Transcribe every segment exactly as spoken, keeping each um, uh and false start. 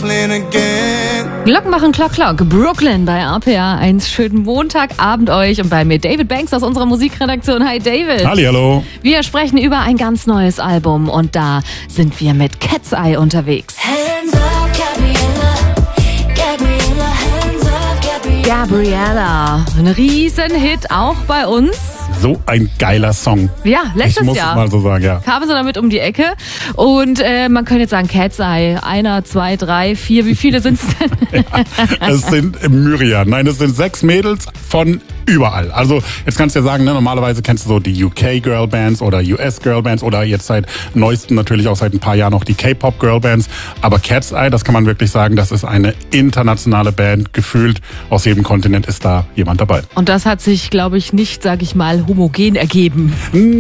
Brooklyn again. Glocken machen Klock Klock. Brooklyn bei R P R. Einen schönen Montagabend euch und bei mir David Banks aus unserer Musikredaktion. Hi David. Hallihallo. Wir sprechen über ein ganz neues Album und da sind wir mit Cat's Eye unterwegs. Hands up, Gabriella, Gabriella, hands up, Gabriella. Gabriella, ein Riesenhit auch bei uns. So ein geiler Song. Ja, letztes ich muss Jahr es mal so sagen, ja. kamen sie damit um die Ecke und äh, man könnte jetzt sagen, Cat's Eye, einer, zwei, drei, vier, wie viele sind es denn? Ja, es sind Myriaden. Nein, es sind sechs Mädels von überall. Also jetzt kannst du ja sagen, ne, normalerweise kennst du so die U K-Girlbands oder U S-Girlbands oder jetzt seit neuestem natürlich auch seit ein paar Jahren noch die K-Pop-Girlbands. Aber Cat's Eye, das kann man wirklich sagen, das ist eine internationale Band. Gefühlt aus jedem Kontinent ist da jemand dabei. Und das hat sich, glaube ich, nicht, sag ich mal, homogen ergeben.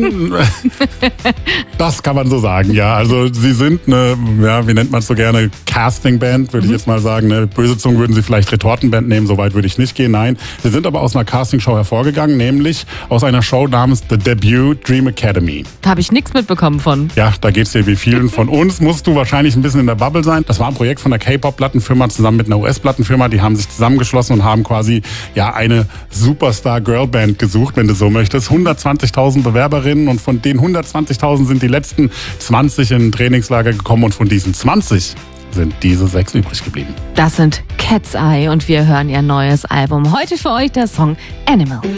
Das kann man so sagen, ja. Also sie sind eine, ja, wie nennt man es so gerne, Casting-Band, würde ich jetzt mal sagen. Eine böse Zungen würden sie vielleicht Retortenband nehmen, so weit würde ich nicht gehen. Nein, sie sind aber aus einer Casting-Show hervorgegangen, nämlich aus einer Show namens The Debut Dream Academy. Da habe ich nichts mitbekommen von. Ja, da geht's dir wie vielen von uns. Musst du wahrscheinlich ein bisschen in der Bubble sein. Das war ein Projekt von der K-Pop-Plattenfirma zusammen mit einer U S-Plattenfirma. Die haben sich zusammengeschlossen und haben quasi ja eine Superstar-Girlband gesucht, wenn du so möchtest. hundertzwanzigtausend Bewerberinnen und von den hundertzwanzigtausend sind die letzten zwanzig in ein Trainingslager gekommen und von diesen zwanzig sind diese sechs übrig geblieben. Das sind Cat's Eye und wir hören ihr neues Album. Heute für euch der Song Animal.